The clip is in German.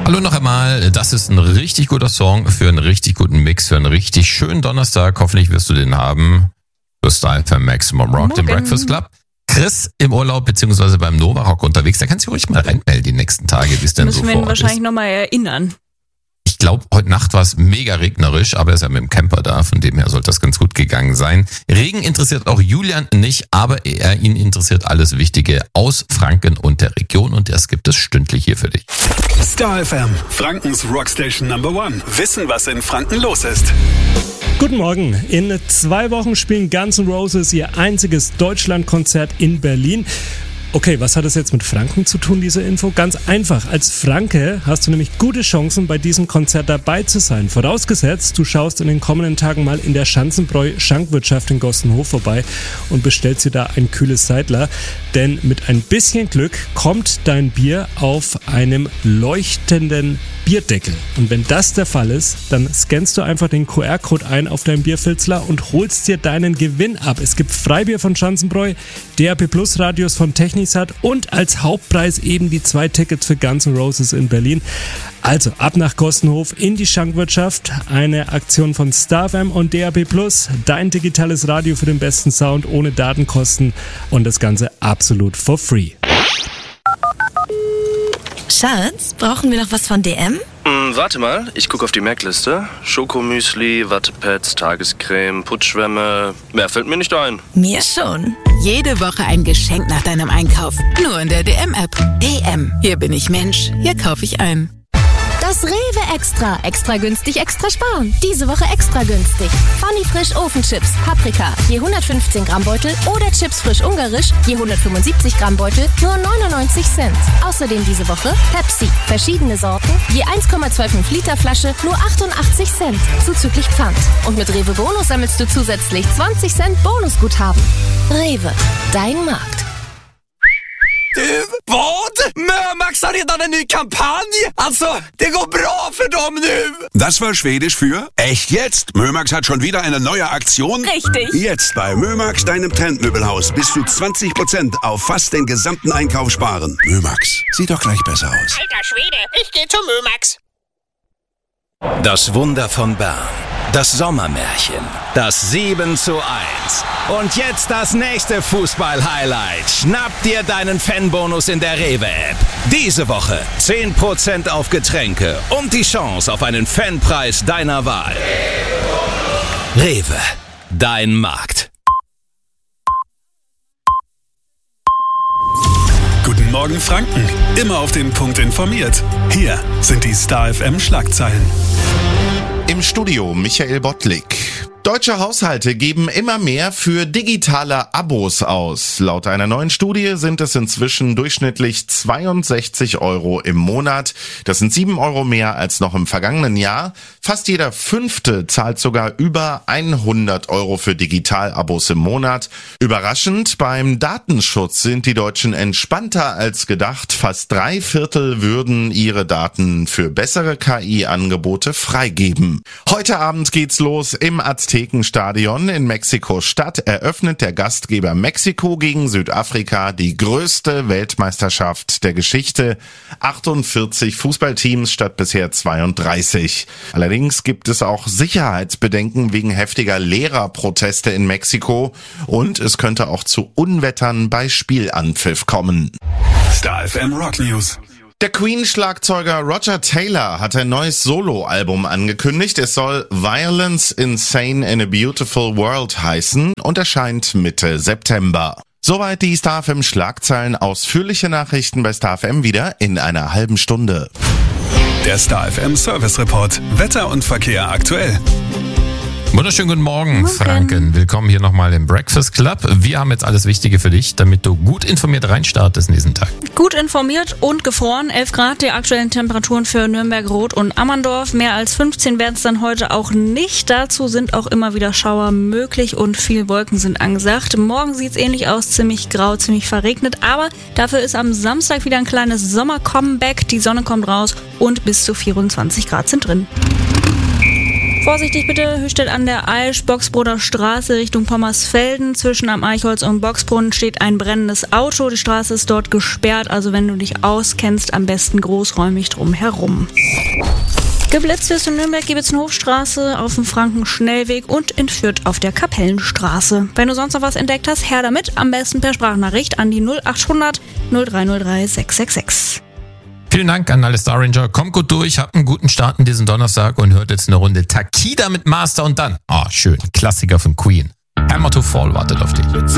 Hallo noch einmal, das ist ein richtig guter Song für einen richtig guten Mix, für einen richtig schönen Donnerstag. Hoffentlich wirst du den haben. Für Style für Maximum Rock, den Breakfast Club. Chris im Urlaub beziehungsweise beim Nova Rock unterwegs, da kannst du ruhig mal reinmelden die nächsten Tage, wie es denn so vor Ort ist. Müssen wir ihn wahrscheinlich nochmal erinnern. Ich glaube, heute Nacht war es mega regnerisch, aber er ist ja mit dem Camper da, von dem her sollte das ganz gut gegangen sein. Regen interessiert auch Julian nicht, aber ihn interessiert alles Wichtige aus Franken und der Region und das gibt es stündlich hier für dich. Star FM, Frankens Rockstation Number 1. Wissen, was in Franken los ist. Guten Morgen. In 2 Wochen spielen Guns N' Roses ihr einziges Deutschlandkonzert in Berlin. Okay, was hat das jetzt mit Franken zu tun, diese Info? Ganz einfach. Als Franke hast du nämlich gute Chancen, bei diesem Konzert dabei zu sein. Vorausgesetzt, du schaust in den kommenden Tagen mal in der Schanzenbräu-Schankwirtschaft in Gossenhof vorbei und bestellst dir da ein kühles Seidler. Denn mit ein bisschen Glück kommt dein Bier auf einem leuchtenden Bierdeckel. Und wenn das der Fall ist, dann scannst du einfach den QR-Code ein auf deinem Bierfilzler und holst dir deinen Gewinn ab. Es gibt Freibier von Schanzenbräu, DAB Plus Radios von Technisat und als Hauptpreis eben die 2 Tickets für Guns N' Roses in Berlin. Also ab nach Gossenhof in die Schankwirtschaft. Eine Aktion von Star FM und DAB Plus. Dein digitales Radio für den besten Sound ohne Datenkosten und das Ganze absolut for free. Schatz, brauchen wir noch was von DM? Warte mal, ich gucke auf die Merkliste. Schokomüsli, Wattepads, Tagescreme, Putzschwämme. Mehr fällt mir nicht ein. Mir schon. Jede Woche ein Geschenk nach deinem Einkauf. Nur in der DM-App. DM. Hier bin ich Mensch. Hier kaufe ich ein. Das Rewe Extra. Extra günstig, extra sparen. Diese Woche extra günstig. Funny Frisch Ofenchips, Paprika, je 115 Gramm Beutel oder Chips frisch ungarisch, je 175 Gramm Beutel, nur 99 Cent. Außerdem diese Woche Pepsi, verschiedene Sorten, je 1,25 Liter Flasche, nur 88 Cent, zuzüglich Pfand. Und mit Rewe Bonus sammelst du zusätzlich 20 Cent Bonusguthaben. Rewe, dein Markt. Vad? Mömax har redan en ny kampanj! Alltså, det går bra för dem nu! Das war Schwedisch für echt jetzt. Mömax hat schon wieder eine neue Aktion. Richtig. Jetzt bei Mömax, deinem Trendmöbelhaus, bis zu 20% auf fast den gesamten Einkauf sparen. Mömax, sieht doch gleich besser aus. Alter Schwede, ich geh zu Mömax. Das Wunder von Bern. Das Sommermärchen. Das 7:1. Und jetzt das nächste Fußball-Highlight. Schnapp dir deinen Fanbonus in der Rewe-App. Diese Woche 10% auf Getränke und die Chance auf einen Fanpreis deiner Wahl. Rewe, dein Markt. Guten Morgen Franken, immer auf den Punkt informiert. Hier sind die Star FM Schlagzeilen. Im Studio Michael Bottlik. Deutsche Haushalte geben immer mehr für digitale Abos aus. Laut einer neuen Studie sind es inzwischen durchschnittlich 62 € im Monat. Das sind 7 € mehr als noch im vergangenen Jahr. Fast jeder Fünfte zahlt sogar über 100 € für Digitalabos im Monat. Überraschend, beim Datenschutz sind die Deutschen entspannter als gedacht. Fast 3/4 würden ihre Daten für bessere KI-Angebote freigeben. Heute Abend geht's los im Aztekenstadion in Mexiko-Stadt. Eröffnet der Gastgeber Mexiko gegen Südafrika die größte Weltmeisterschaft der Geschichte. 48 Fußballteams statt bisher 32. Allerdings gibt es auch Sicherheitsbedenken wegen heftiger Lehrerproteste in Mexiko und es könnte auch zu Unwettern bei Spielanpfiff kommen. Star FM Rock News. Der Queen-Schlagzeuger Roger Taylor hat ein neues Soloalbum angekündigt. Es soll Violence Insane in a Beautiful World heißen und erscheint Mitte September. Soweit die Star FM Schlagzeilen. Ausführliche Nachrichten bei Star FM wieder in einer halben Stunde. Der Star FM Service Report. Wetter und Verkehr aktuell. Wunderschönen guten Morgen, Franken. Willkommen hier nochmal im Breakfast Club. Wir haben jetzt alles Wichtige für dich, damit du gut informiert reinstartest in diesen Tag. Gut informiert und gefroren. 11 Grad die aktuellen Temperaturen für Nürnberg, Roth und Ammerndorf. Mehr als 15 werden es dann heute auch nicht. Dazu sind auch immer wieder Schauer möglich und viel Wolken sind angesagt. Morgen sieht es ähnlich aus, ziemlich grau, ziemlich verregnet. Aber dafür ist am Samstag wieder ein kleines Sommer-Comeback. Die Sonne kommt raus und bis zu 24 Grad sind drin. Vorsichtig bitte, Höchstädt an der Aisch, Boxbroder Straße Richtung Pommersfelden. Zwischen am Eichholz und Boxbrunnen steht ein brennendes Auto. Die Straße ist dort gesperrt, also wenn du dich auskennst, am besten großräumig drumherum. Geblitzt wirst du in Nürnberg, Giebitzenhofstraße, auf dem Frankenschnellweg und in Fürth auf der Kapellenstraße. Wenn du sonst noch was entdeckt hast, her damit, am besten per Sprachnachricht an die 0800 0303 666. Vielen Dank an alle Star Ranger. Kommt gut durch, habt einen guten Start in diesen Donnerstag und hört jetzt eine Runde Takida mit Master und dann, schön, Klassiker von Queen. Hammer to Fall wartet auf dich.